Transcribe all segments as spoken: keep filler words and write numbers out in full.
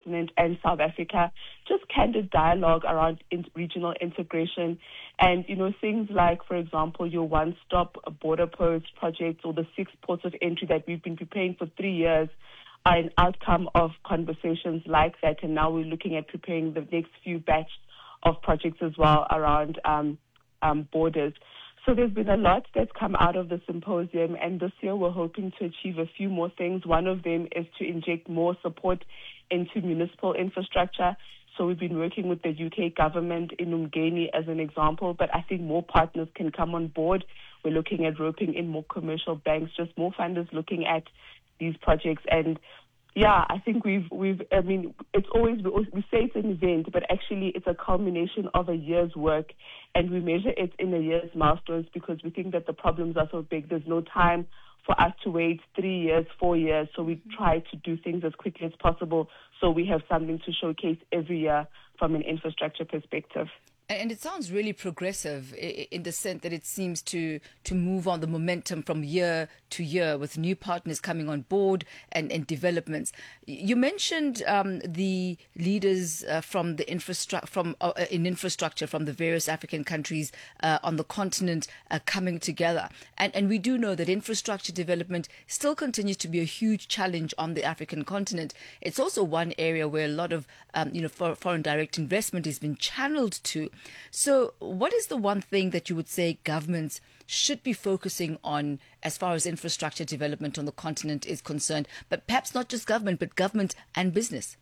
continent and South Africa, just candid dialogue around in regional integration and, you know, things like, for example, your one-stop border post projects or the six ports of entry that we've been preparing for three years are an outcome of conversations like that. And now we're looking at preparing the next few batch of projects as well around um, um, borders. So there's been a lot that's come out of the symposium, and this year we're hoping to achieve a few more things. One of them is to inject more support into municipal infrastructure. So we've been working with the U K government in Umgeni as an example, but I think more partners can come on board. We're looking at roping in more commercial banks, just more funders looking at these projects. And yeah, I think we've, we've, I mean, it's always, we say it's an event, but actually it's a culmination of a year's work, and we measure it in a year's milestones because we think that the problems are so big. There's no time for us to wait three years, four years, so we try to do things as quickly as possible so we have something to showcase every year from an infrastructure perspective. And it sounds really progressive in the sense that it seems to, to move on the momentum from year to year with new partners coming on board and, and developments. You mentioned um, the leaders uh, from the infrastructure from uh, in infrastructure from the various African countries uh, on the continent uh, coming together, and and we do know that infrastructure development still continues to be a huge challenge on the African continent. It's also one area where a lot of um, you know for, foreign direct investment has been channeled to. So what is the one thing that you would say governments should be focusing on as far as infrastructure development on the continent is concerned, but perhaps not just government, but government and business?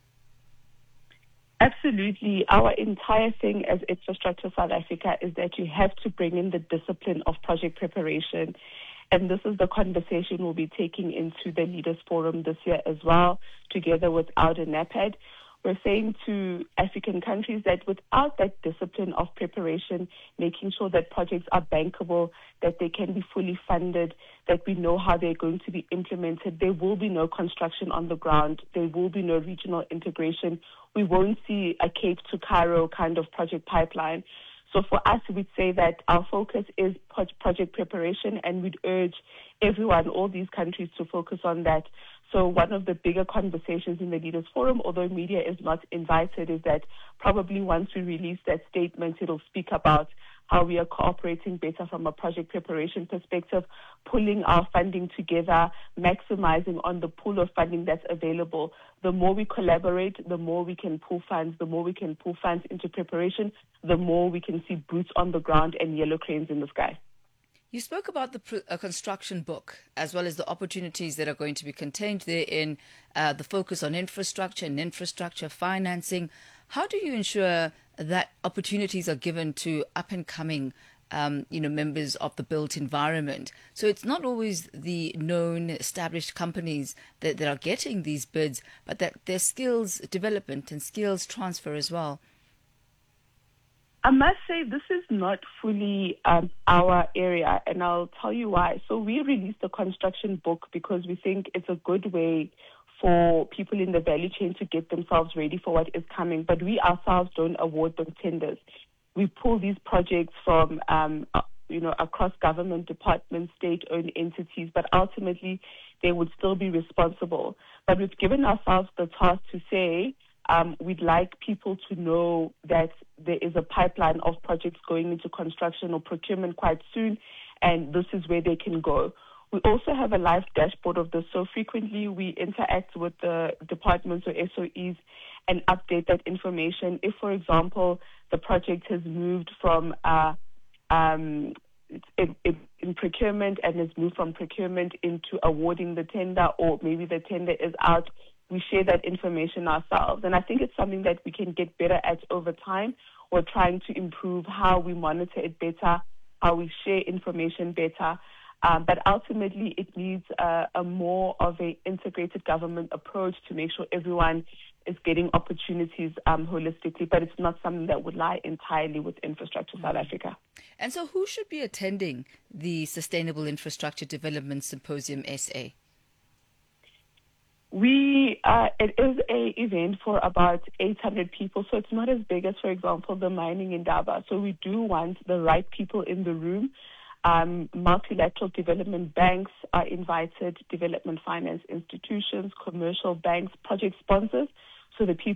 Absolutely. Our entire thing as Infrastructure South Africa is that you have to bring in the discipline of project preparation. And this is the conversation we'll be taking into the Leaders Forum this year as well, together with AUDA NAPAD. We're saying to African countries that without that discipline of preparation, making sure that projects are bankable, that they can be fully funded, that we know how they're going to be implemented, there will be no construction on the ground, there will be no regional integration. We won't see a Cape to Cairo kind of project pipeline. So for us, we'd say that our focus is project preparation, and we'd urge everyone, all these countries, to focus on that. So one of the bigger conversations in the Leaders Forum, although media is not invited, is that probably once we release that statement, it'll speak about how we are cooperating better from a project preparation perspective, pulling our funding together, maximizing on the pool of funding that's available. The more we collaborate, the more we can pool funds, the more we can pool funds into preparation, the more we can see boots on the ground and yellow cranes in the sky. You spoke about the pr- uh, construction book, as well as the opportunities that are going to be contained therein, uh, the focus on infrastructure and infrastructure financing. How do you ensure that opportunities are given to up-and-coming um, you know, members of the built environment? So it's not always the known established companies that, that are getting these bids, but that their skills development and skills transfer as well. I must say this is not fully um, our area, and I'll tell you why. So we released the construction book because we think it's a good way for people in the value chain to get themselves ready for what is coming, but we ourselves don't award those tenders. We pull these projects from, um, you know, across government departments, state-owned entities, but ultimately they would still be responsible. But we've given ourselves the task to say, Um, we'd like people to know that there is a pipeline of projects going into construction or procurement quite soon, and this is where they can go. We also have a live dashboard of this, so frequently we interact with the departments or S O Es and update that information. If, for example, the project has moved from uh, um, in, in procurement and has moved from procurement into awarding the tender, or maybe the tender is out, we share that information ourselves. And I think it's something that we can get better at over time. We're trying to improve how we monitor it better, how we share information better. Um, but ultimately, it needs uh, a more of an integrated government approach to make sure everyone is getting opportunities um, holistically. But it's not something that would lie entirely with Infrastructure South Africa. And so who should be attending the Sustainable Infrastructure Development Symposium S A? We uh, it is a event for about eight hundred people, so it's not as big as, for example, the mining indaba. So we do want the right people in the room. Um, multilateral development banks are invited, development finance institutions, commercial banks, project sponsors. So the people